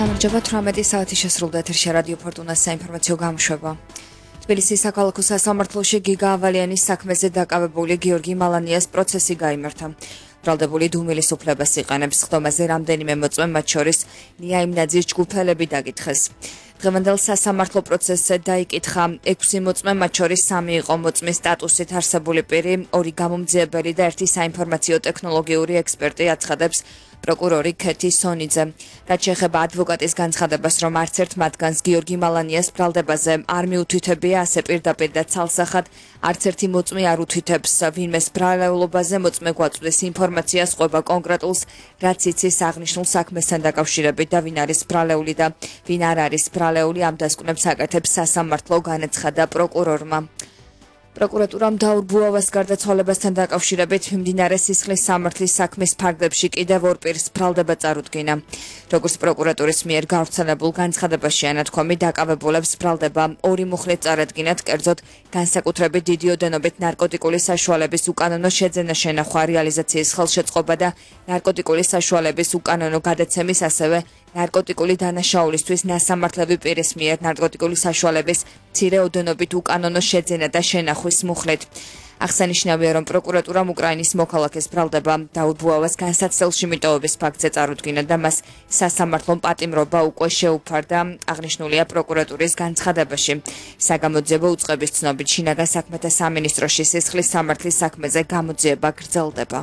გამარჯობა 18 საათი შესრულდა ეთერში რადიო ფორტუნას საინფორმაციო გამოშვება. თბილისის საქალაქო სასამართლოში გიგა ავალიანის საქმეზე დაკავებული გიორგი მალანიას პროცესი გაიმართა. ბრალდებული დუმილის უფლებას იყენებს ხდომაზე რამდენიმე მოწმე, მათ შორის ნია იმნაძის ჯგუფელები დაკითხეს. დღევანდელ სასამართლო პროცესზე დაიკითხა 6 მოწმე, მათ შორის 3 იყო მოწმის სტატუსით არსებული პირი, 2 გამომძიებელი და 1 საინფორმაციო ტექნოლოგიური ექსპერტი, აცხადებს პროკურორი ქეთი სონიძე. რაც შეეხება ადვოკატის განცხადებას, რომ არც ერთ მათგანს გიორგი მალანიას ბრალდებაზე არ მიუთითებია, ასე პირდაპირ და ცალსახად არც ერთი მოწმე არ უთითებს ვინმეს ბრალეულობაზე, მოწმე გვაწვდის ინფორმაციას ყვება კონკრეტულს, რაც იცის აღნიშნულ საქმესთან დაკავშირებით და ვინ არის ბრალეული და ვინ არ არის ბრალეული, ამ დასკვნებს აკეთებს სასამართლო, განაცხადა პროკურორმა. პროკურატურამ დაურბუავას გარდაცვალებასთან დაკავშირებით მიმდინარე სისხლის სამართლის საქმის ფარგლებში კიდევ 2 პირს ბრალდება წარუდგინა. როგორც პროკურატურის მიერ გავრცელებულ განცხადებაში ანათქვამი, დაკავებულებს ბრალდება 2 მუხლით წარადგინათ, კერძოდ განსაკუთრებით დიდი ოდენობით ნარკოტიკული საშუალების უკანონო შეძენა შენახვა, რეალიზაციის ხელშეწყობა და ნარკოტიკული საშუალების უკანონო გადაცემის, ასევე ნარკოტიკული დანაშაულისთვის ნასამართლები პირის მიერ ნარკოტიკული საშუალების მცირე ოდენობით უკანონო შეძენა და შენახვის მუხლით. აღსანიშნავია, რომ პროკურატურამ უკრაინის მოქალაქეს ბრალდება დაურბუავას განსაცდელში მიტოვების ფაქტზე წარუდგინა და მას სასამართლომ პატიმრობა უკვე შეუფარდა, აღნიშნულია პროკურატურის განცხადებაში. საგამოძიებო უწყების ცნობით, შინაგან საქმეთა სამინისტროში სისხლის სამართლის საქმეზე გამოძიება გრძელდება.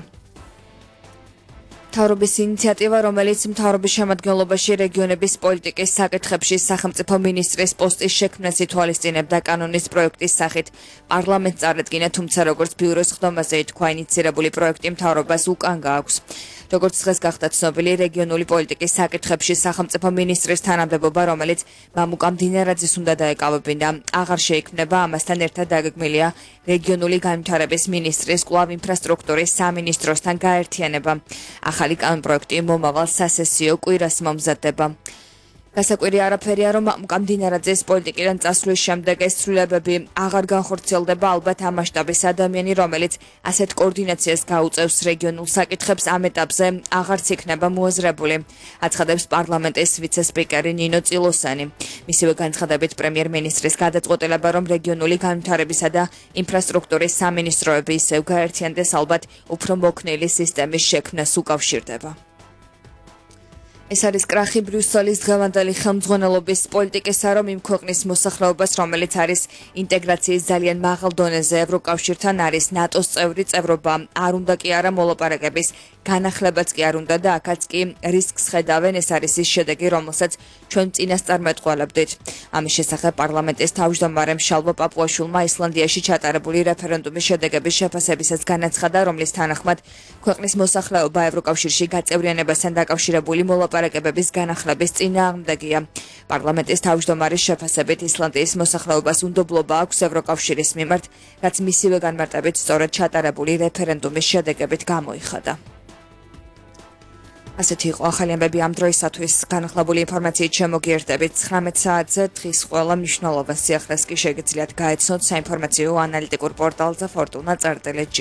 მთავრობის ინიციატივა, რომელიც მთავრობის შემადგენლობაში რეგიონების პოლიტიკის საკითხებში სახელმწიფო მინისტრის პოსტის შექმნას ითვალისწინებდა კანონის პროექტის სახით პარლამენტს წარადგინა, თუმცა როგორც ბიუროს ხდომაზე ითქვა, ინიცირებული პროექტი მთავრობას უკან გააქვს. როგორც დღეს გახდა ცნობილი, რეგიონული პოლიტიკის საკითხებში სახელმწიფო მინისტრის თანამდებობა, რომელიც მამუკა მდინარაძის უნდა დაეკავებინა, აღარ შეიქმნება, ამასთან ერთად დაგეგმილია რეგიონული განვითარების მინისტრის კვლავ ინფრასტრუქტურის სამინისტროსთან გაერთიანება. ახალი კანონპროექტი მომავალ სასესიო კვირას მომზადდება. გასაკვირი არაფერია, რომ მამუკა მდინარაძის პოლიტიკიდან წასვლის შემდეგ ეს ცვლილებები აღარ განხორციელდება, ალბათ ამ მასშტაბის ადამიანი, რომელიც ასეთ კოორდინაციას გაუწევს რეგიონულ საკითხებს, ამ ეტაპზე აღარც იქნება მოაზრებული, აცხადებს პარლამენტის ვიცე-სპიკერი ნინო წილოსანი. მისივე განცხადებით პრემიერ-მინისტრის გადაწყვეტილება, რომ რეგიონული განვითარებისა და ინფრასტრუქტურის სამინისტროები ისევ გაერთიანდეს, ალბათ უფრო მოქნილი სისტემის შექმნას უკავშირდება. ეს არის კრახი ბრიუსელის დღევანდელი ხელმძღვანელობის პოლიტიკისა, რომ იმ ქვეყნის მოსახლეობას, რომელიც არის ინტეგრაციის ძალიან მაღალ დონეზე ევროკავშირთან, არის ნატოს წევრი, წევრობა არ უნდა კი არა მოლაპარაკების განახლებაც კი არ უნდა და აქაც კი რისკს ხედავენ, ეს არის ის შედეგი, რომელსაც ჩვენ წინასწარ მეტყველებდით. ამის შესახებ პარლამენტის თავმჯდომარემ შალვა პაპუაშვილმა ისლანდიაში ჩატარებული რეფერენდუმის შედეგების შეფასებისას განაცხადა, რომლის თანახმად ქვეყნის მოსახლეობა ევროკავშირში გაწევრიანებასთან დაკავშირებული მოლაპარაკებების განახლების წინააღმდეგია. პარლამენტის თავმჯდომარის შეფასებით ისლანდიის მოსახლეობას უნდობლობა აქვს ევროკავშირის მიმართ, რაც მისივე განმარტებით სწორედ ჩატარებული რეფერენდუმის შედეგებით გამოიხადა. ასეთი იყო ახალი ამბები ამ დროისათვის. განახლებული ინფორმაციით შემოგიერთდებით 19 საათზე. დღის ყველა მნიშვნელოვან სიახლეს კი შეგიძლიათ გაეცნოთ საინფორმაციო ანალიტიკურ პორტალზე fortuna.gr.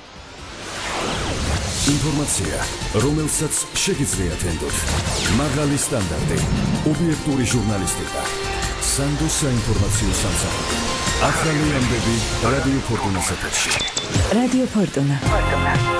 ინფორმაცია, რომელსაც შეგიძლიათ ენდოთ. მაღალი სტანდარტი, ობიექტური ჟურნალისტიკა, სანდოს საინფორმაციო სამსახური. ახალი ამბები რადიო ფორტუნას ეთერში. რადიო ფორტუნა.